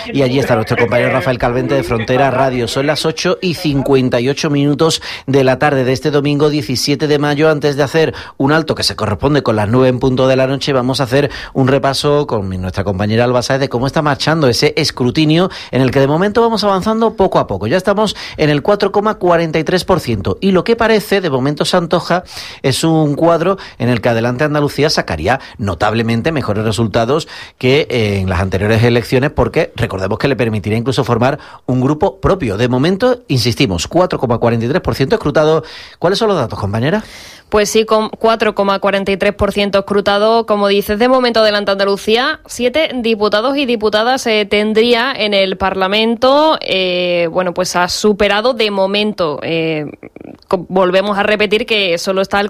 y allí está nuestro compañero Rafael Calvente de Frontera Radio. Son las 8:58 de la tarde de este domingo 17 de mayo. Antes de hacer un alto que se corresponde con las 9 en punto de la noche, vamos a hacer un repaso con nuestra compañera Alba Sáez de cómo está marchando ese escrutinio en el que de momento vamos avanzando poco a poco. Ya estamos en el 4,43% y lo que parece, de momento se antoja, es un cuadro en el que Adelante Andalucía sacaría notablemente mejores resultados que en las anteriores elecciones, porque recordemos que le permitiría incluso formar un grupo propio. De momento, insistimos, 4,43% escrutado. ¿Cuáles son los datos, compañera? Pues sí, con 4,43% escrutado, como dices, de momento Adelante Andalucía, 7 diputados y diputadas tendría en el Parlamento. Pues ha superado de momento, volvemos a repetir que solo está el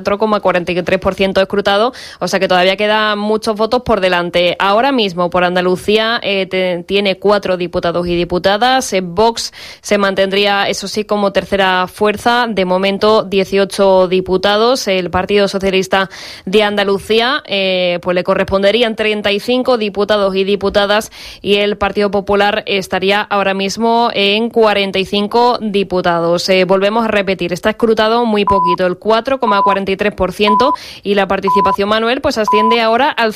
4,43% escrutado, o sea que todavía quedan muchos votos por delante. Ahora mismo por Andalucía tiene 4 diputados y diputadas. Vox se mantendría, eso sí, como tercera fuerza, de momento 18 diputados. El Partido Socialista de Andalucía pues le corresponderían 35 diputados y diputadas, y el Partido Popular estaría ahora mismo en 45 diputados. Volvemos a repetir, está escrutado muy poquito, el 4,43%, y la participación, Manuel, pues asciende ahora al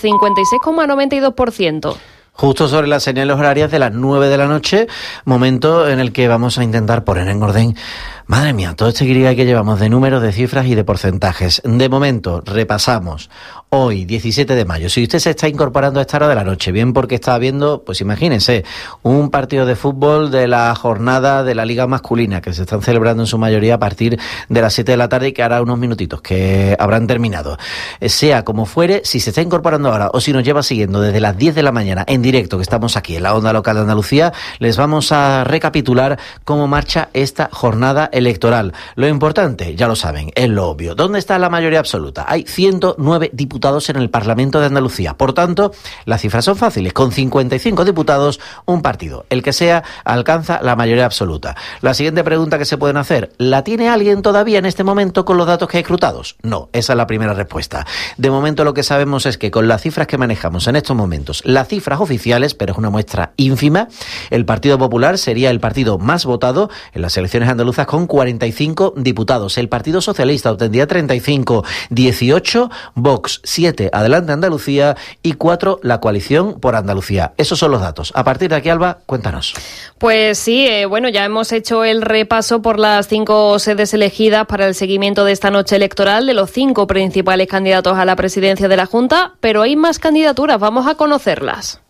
56,92%. Justo sobre las señales horarias de las 9 de la noche, momento en el que vamos a intentar poner en orden, madre mía, todo este guirigay que llevamos de números, de cifras y de porcentajes. De momento, repasamos. Hoy, 17 de mayo, si usted se está incorporando a esta hora de la noche, bien porque está viendo, pues imagínense, un partido de fútbol de la jornada de la Liga Masculina, que se están celebrando en su mayoría a partir de las 7 de la tarde y que hará unos minutitos que habrán terminado. Sea como fuere, si se está incorporando ahora o si nos lleva siguiendo desde las 10 de la mañana en directo, que estamos aquí en la Onda Local de Andalucía, les vamos a recapitular cómo marcha esta jornada electoral. Lo importante, ya lo saben, es lo obvio. ¿Dónde está la mayoría absoluta? Hay 109 diputados en el Parlamento de Andalucía. Por tanto, las cifras son fáciles. Con 55 diputados, un partido, el que sea, alcanza la mayoría absoluta. La siguiente pregunta que se pueden hacer, ¿la tiene alguien todavía en este momento con los datos que hay escrutados? No, esa es la primera respuesta. De momento lo que sabemos es que con las cifras que manejamos en estos momentos, las cifras oficiales, pero es una muestra ínfima, el Partido Popular sería el partido más votado en las elecciones andaluzas con 45 diputados. El Partido Socialista obtendría 35, 18 Vox, 7 Adelante Andalucía y 4 la Coalición por Andalucía. Esos son los datos. A partir de aquí, Alba, cuéntanos. Pues sí, ya hemos hecho el repaso por las 5 sedes elegidas para el seguimiento de esta noche electoral de los 5 principales candidatos a la presidencia de la Junta, pero hay más candidaturas, vamos a conocerlas.